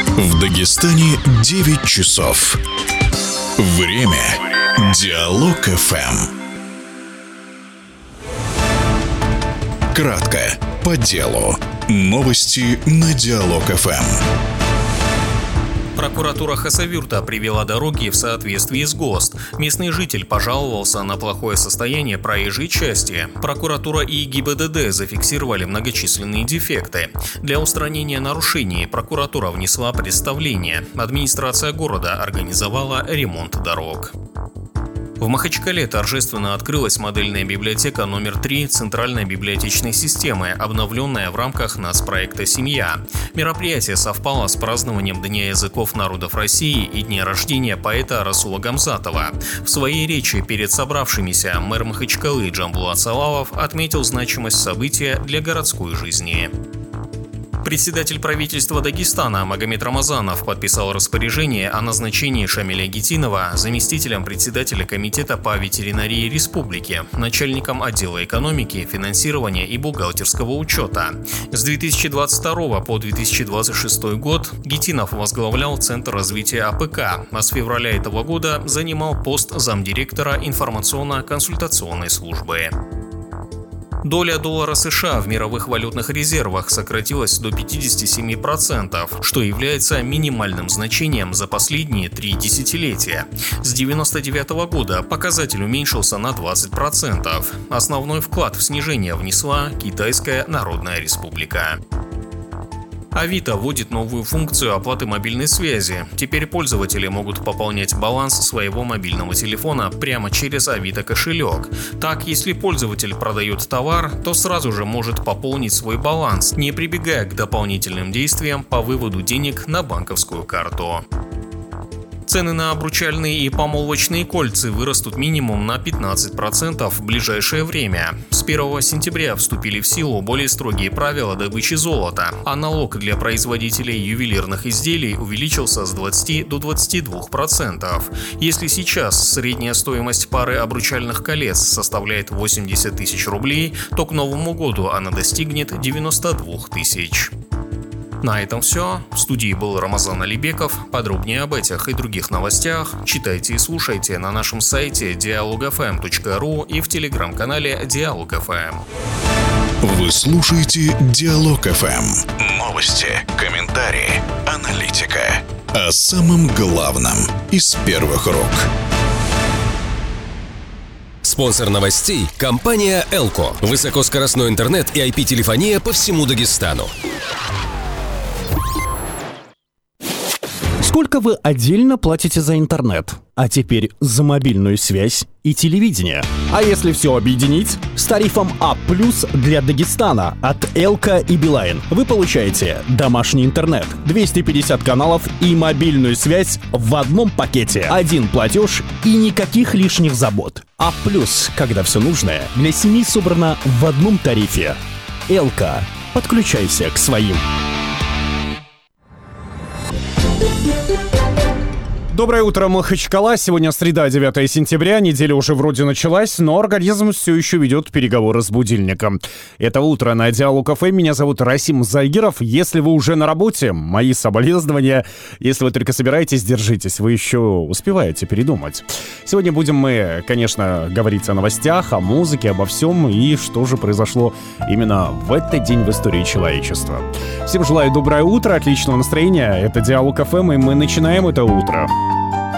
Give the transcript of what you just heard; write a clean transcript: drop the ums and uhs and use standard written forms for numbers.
В Дагестане 9 часов. Время Диалог ФМ. Кратко, по делу. Новости на Диалог ФМ. Прокуратура Хасавюрта привела дороги в соответствии с ГОСТ. Местный житель пожаловался на плохое состояние проезжей части. Прокуратура и ГИБДД зафиксировали многочисленные дефекты. Для устранения нарушений прокуратура внесла представление. Администрация города организовала ремонт дорог. В Махачкале торжественно открылась модельная библиотека номер 3 Центральной библиотечной системы, обновленная в рамках нацпроекта «Семья». Мероприятие совпало с празднованием Дня языков народов России и дня рождения поэта Расула Гамзатова. В своей речи перед собравшимися мэр Махачкалы Джамбулат Салавов отметил значимость события для городской жизни. Председатель правительства Дагестана Магомед Рамазанов подписал распоряжение о назначении Шамиля Гитинова заместителем председателя Комитета по ветеринарии республики, начальником отдела экономики, финансирования и бухгалтерского учета. С 2022 по 2026 год Гитинов возглавлял Центр развития АПК, а с февраля этого года занимал пост замдиректора информационно-консультационной службы. Доля доллара США в мировых валютных резервах сократилась до 57%, что является минимальным значением за последние 3 десятилетия. С 1999 года показатель уменьшился на 20%. Основной вклад в снижение внесла Китайская Народная Республика. Авито вводит новую функцию оплаты мобильной связи. Теперь пользователи могут пополнять баланс своего мобильного телефона прямо через Авито кошелек. Так, если пользователь продает товар, то сразу же может пополнить свой баланс, не прибегая к дополнительным действиям по выводу денег на банковскую карту. Цены на обручальные и помолвочные кольца вырастут минимум на 15% в ближайшее время. С 1 сентября вступили в силу более строгие правила добычи золота, а налог для производителей ювелирных изделий увеличился с 20 до 22%. Если сейчас средняя стоимость пары обручальных колец составляет 80 тысяч рублей, то к Новому году она достигнет 92 тысяч. На этом все. В студии был Рамазан Алибеков. Подробнее об этих и других новостях читайте и слушайте на нашем сайте dialogfm.ru и в телеграм-канале Диалог ФМ. Вы слушаете Диалог ФМ. Новости, комментарии, аналитика. О самом главном из первых рук. Спонсор новостей – компания «Элко». Высокоскоростной интернет и IP-телефония по всему Дагестану. Сколько вы отдельно платите за интернет? А теперь за мобильную связь и телевидение. А если все объединить? С тарифом А+ для Дагестана от Элка и Билайн вы получаете домашний интернет, 250 каналов и мобильную связь в одном пакете. Один платеж и никаких лишних забот. А+, когда все нужное, для семьи собрано в одном тарифе. Элка. Подключайся к своим. Доброе утро, Махачкала. Сегодня среда, 9 сентября. Неделя уже вроде началась, но организм все еще ведет переговоры с будильником. Это утро на Диалог ФМ. Меня зовут Расим Зайгиров. Если вы уже на работе, мои соболезнования. Если вы только собираетесь, держитесь. Вы еще успеваете передумать. Сегодня будем мы, конечно, говорить о новостях, о музыке, обо всем и что же произошло именно в этот день в истории человечества. Всем желаю доброе утро, отличного настроения. Это Диалог ФМ, и мы начинаем это утро.